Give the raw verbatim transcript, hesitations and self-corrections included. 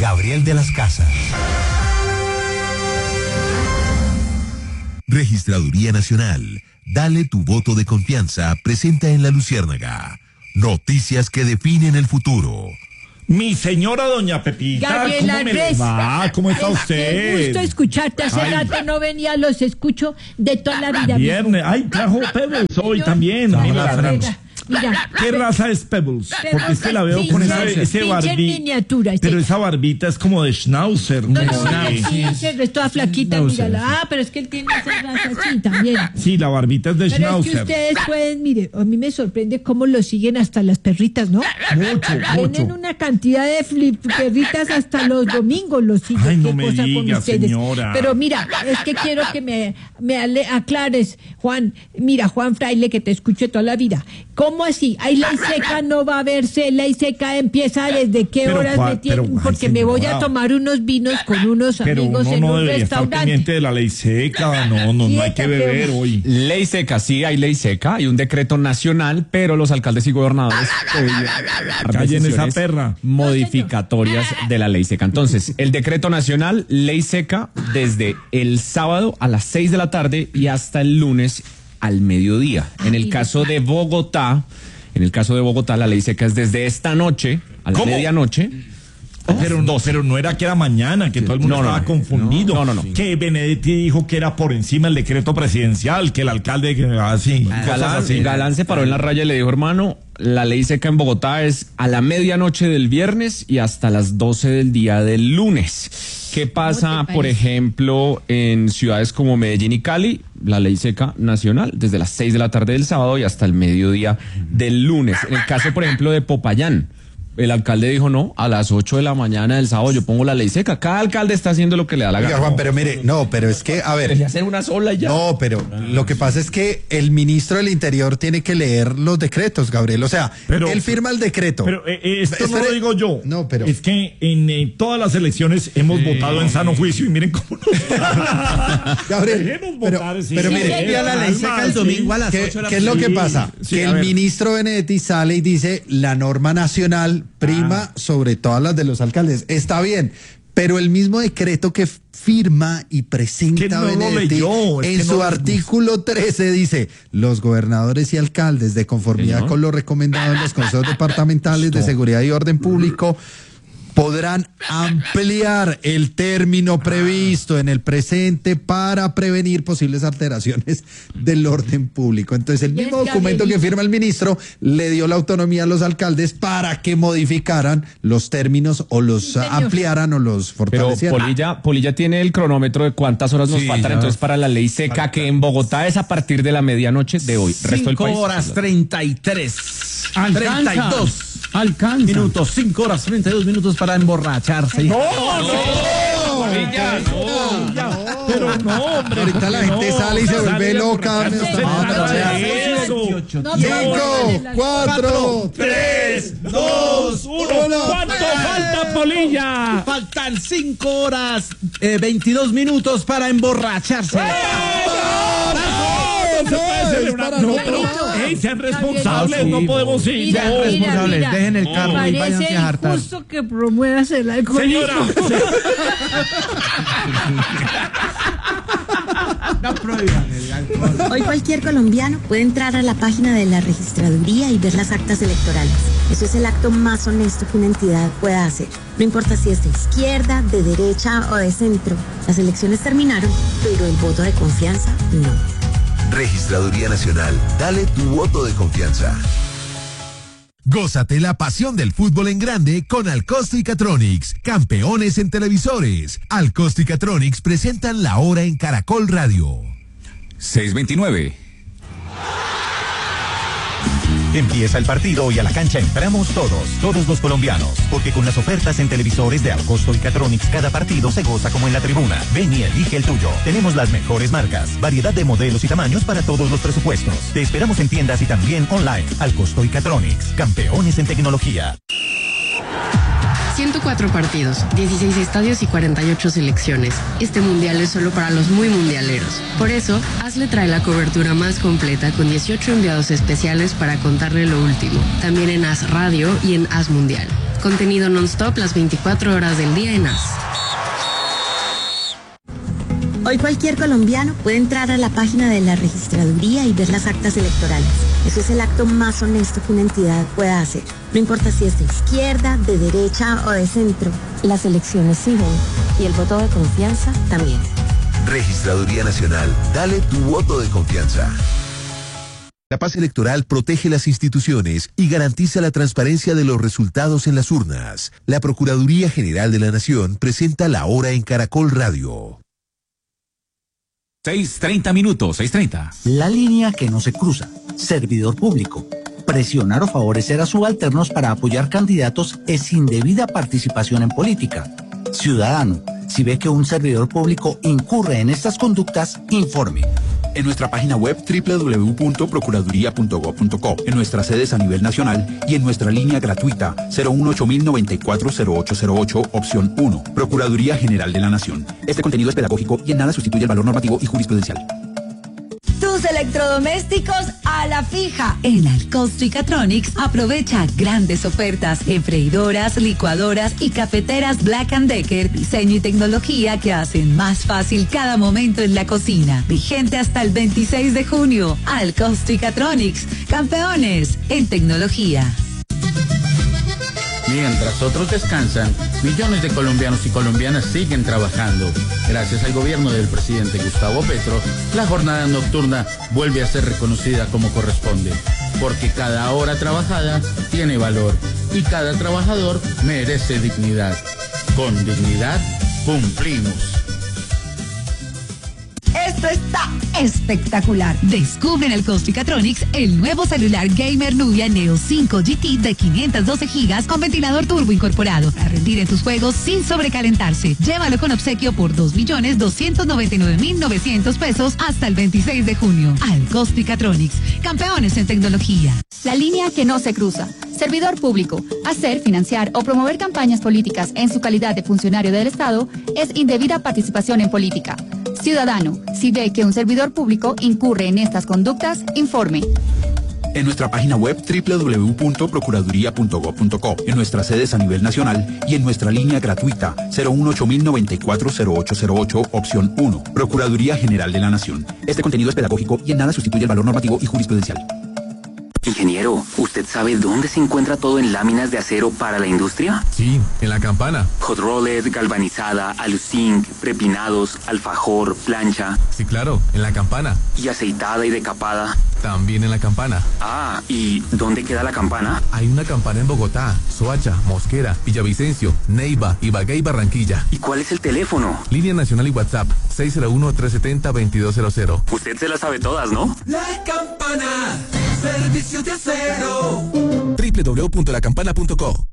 Gabriel de las Casas. Registraduría Nacional. Dale tu voto de confianza. Presenta en La Luciérnaga. Noticias que definen el futuro. Mi señora doña Pepita, Gabriela ¿cómo me le va? ¿Cómo está Qué usted? gusto escucharte. Hace Ay. rato no venía, los escucho de toda la vida. Viernes. Ay, trajo Pebbles hoy Señor, también. no, Mira, mira, Fran. mira. ¿Qué raza es Pebbles? Porque es que la veo Pinche- con esa, pinche ese en barbí. miniatura, Pero sí. esa barbita es como de Schnauzer. No, ¿no? no, Sí. sí, sí, es toda flaquita, No sé, mírala. Ah, pero es que él tiene esa raza así también. Sí, la barbita es de Pero es que Schnauzer. ustedes pueden, mire, a mí me sorprende cómo lo siguen hasta las perritas, ¿no? Mucho, Tienen mucho. una cantidad de flip perritas hasta los domingos los siguen. Ay, no Qué me cosa con diga, ustedes. señora. Pero mira, es que quiero que me, me ale- aclares, Juan. Mira, Juan Fraile, que te escuché toda la vida. ¿Cómo así? ¿Hay ley seca? ¿No va a haberse ley seca? ¿Empieza desde qué Pero, horas? Juan, me tiene- pero, ay, Porque me voy a señora. tomar unos vinos con unos Pero amigos uno en no un debería estar restaurante. pendiente de la ley seca. No, no, no hay que Quieta, beber que- hoy. Ley seca, sí, hay ley seca, hay un decreto nacional, pero los alcaldes y gobernadores podrían tomar Callen esa decisiones perra. modificatorias de la ley seca. Entonces, el decreto nacional, ley seca, desde el sábado a las seis de la tarde y hasta el lunes al mediodía. En el caso de Bogotá, en el caso de Bogotá, la ley seca es desde esta noche a la ¿Cómo? medianoche. Pero no, pero no era que era mañana, que todo el mundo No, no, estaba no. confundido. No, no, no. Que Benedetti dijo que era por encima el decreto presidencial, que el alcalde, que así, cosas Galán, así. Galán se paró en la raya y le dijo, hermano, la ley seca en Bogotá es a la medianoche del viernes y hasta las doce del día del lunes. ¿Qué pasa, ¿Cómo te por parece? ejemplo, en ciudades como Medellín y Cali? La ley seca nacional, desde las seis de la tarde del sábado y hasta el mediodía del lunes. En el caso, por ejemplo, de Popayán, el alcalde dijo, no, a las ocho de la mañana del sábado yo pongo la ley seca. Cada alcalde está haciendo lo que le da la Oiga, gana. Juan, pero mire, no, pero es que, a ver, Debería hacer una sola y ya. no, pero lo que pasa es que el ministro del Interior tiene que leer los decretos, Gabriel. O sea, Pero- él firma el decreto. Pero eh, eh, esto no Espere. lo digo yo. No, pero- Es que en eh, todas las elecciones hemos votado en sano juicio y miren cómo nos Gabriel, Dejemos pero- votar, sí. pero Sí, mire, sí, envía la ley calma, seca el sí. domingo a las ¿Qué, ocho de la qué es lo que mañana. pasa? Sí, que a el ver. ministro Benedetti sale y dice la norma nacional prima sobre todas las de los alcaldes. Está bien, pero el mismo decreto que firma y Que presenta no lo Benedetti leyó, es en que su no les artículo trece dice los gobernadores y alcaldes de conformidad Señor. con lo recomendado en los consejos departamentales de seguridad y orden público podrán ampliar el término previsto en el presente para prevenir posibles alteraciones del orden público. Entonces, el Yes, mismo documento que Gabrielito. firma el ministro le dio la autonomía a los alcaldes para que modificaran los términos o los Sí, señor. ampliaran o los Pero fortalecieran. Polilla, Polilla tiene el cronómetro de cuántas horas nos Sí, faltan ya. entonces para la ley seca que en Bogotá es a partir de la medianoche de hoy. Resto del cinco país. horas treinta y tres. treinta y dos Alcanza. minutos. cinco horas treinta y dos minutos para emborracharse. No, no, pero no, hombre. Ahorita la gente no, sale y se vuelve sale loca. por me acá, está no, matando. pero No, eso. no, Cinco, no, cuatro, tres, dos, uno. uno. ¿Cuánto falta, Polilla? Faltan cinco horas eh, veintidós minutos para emborracharse. No se puede celebrar. No, pero, hey, sean responsables, no podemos ir. Mira, No. mira, responsables, mira. dejen el carro Me y váyanse parece a hartar. injusto que promuevas el alcoholismo. Señora, No prohíban el alcohol. Hoy cualquier colombiano puede entrar a la página de la registraduría y ver las actas electorales. Eso es el acto más honesto que una entidad pueda hacer. No importa si es de izquierda, de derecha o de centro. Las elecciones terminaron, pero el voto de confianza no. Registraduría Nacional. Dale tu voto de confianza. Gózate la pasión del fútbol en grande con Alcosto y Catronics, campeones en televisores. Alcosto y Catronics presentan La Hora en Caracol Radio. seis veintinueve. Empieza el partido y a la cancha entramos todos, todos los colombianos, porque con las ofertas en televisores de Alcosto y Catronics cada partido se goza como en la tribuna. Ven y elige el tuyo. Tenemos las mejores marcas, variedad de modelos y tamaños para todos los presupuestos. Te esperamos en tiendas y también online. Alcosto y Catronics, campeones en tecnología. ciento cuatro partidos, dieciséis estadios y cuarenta y ocho selecciones. Este mundial es solo para los muy mundialeros. Por eso, Hazle trae la cobertura más completa con dieciocho enviados especiales para contarle lo último. También en Haz Radio y en Haz Mundial. Contenido non-stop las veinticuatro horas del día en A S. Hoy cualquier colombiano puede entrar a la página de la registraduría y ver las actas electorales. Eso es el acto más honesto que una entidad pueda hacer. No importa si es de izquierda, de derecha o de centro. Las elecciones siguen y el voto de confianza también. Registraduría Nacional, dale tu voto de confianza. La paz electoral protege las instituciones y garantiza la transparencia de los resultados en las urnas. La Procuraduría General de la Nación presenta La Hora en Caracol Radio. seis treinta minutos, seis treinta. La línea que no se cruza. Servidor público. Presionar o favorecer a subalternos para apoyar candidatos es indebida participación en política. Ciudadano, si ve que un servidor público incurre en estas conductas, informe. En nuestra página web doble u doble u doble u punto procuraduría punto gob punto co, en nuestras sedes a nivel nacional y en nuestra línea gratuita cero uno ocho mil noventa y cuatro cero ocho cero ocho, opción uno. Procuraduría General de la Nación. Este contenido es pedagógico y en nada sustituye el valor normativo y jurisprudencial. Tus electrodomésticos a la fija. En Alcosto y Catronics aprovecha grandes ofertas en freidoras, licuadoras y cafeteras Black and Decker, diseño y tecnología que hacen más fácil cada momento en la cocina. Vigente hasta el veintiséis de junio. Alcosto y Catronics, campeones en tecnología. Mientras otros descansan, millones de colombianos y colombianas siguen trabajando. Gracias al gobierno del presidente Gustavo Petro, la jornada nocturna vuelve a ser reconocida como corresponde. Porque cada hora trabajada tiene valor y cada trabajador merece dignidad. Con dignidad, cumplimos. Esto está espectacular. Descubre en el Alcosto y Catronics el nuevo celular gamer Nubia Neo cinco G T de quinientos doce gigas con ventilador turbo incorporado para rendir en tus juegos sin sobrecalentarse. Llévalo con obsequio por dos millones doscientos noventa y nueve mil novecientos pesos hasta el veintiséis de junio. Alcosto y Catronics, campeones en tecnología. La línea que no se cruza. Servidor público. Hacer, financiar o promover campañas políticas en su calidad de funcionario del Estado es indebida participación en política. Ciudadano, si ve que un servidor público incurre en estas conductas, informe. En nuestra página web doble u doble u doble u punto procuraduría punto gob punto co, en nuestras sedes a nivel nacional y en nuestra línea gratuita cero uno ocho mil noventa y cuatro cero ocho cero ocho, opción uno. Procuraduría General de la Nación. Este contenido es pedagógico y en nada sustituye el valor normativo y jurisprudencial. Ingeniero, ¿usted sabe dónde se encuentra todo en láminas de acero para la industria? Sí, en La Campana. Hot rolled, galvanizada, aluzinc, prepinados, alfajor, plancha. Sí, claro, en La Campana. ¿Y aceitada y decapada? También en La Campana. Ah, ¿y dónde queda La Campana? Hay una campana en Bogotá, Soacha, Mosquera, Villavicencio, Neiva, Ibagué y Barranquilla. ¿Y cuál es el teléfono? Línea nacional y WhatsApp, seis cero uno, tres siete cero, dos dos cero cero. Usted se las sabe todas, ¿no? La Campana, servicios de acero. doble u doble u doble u punto la campana punto co.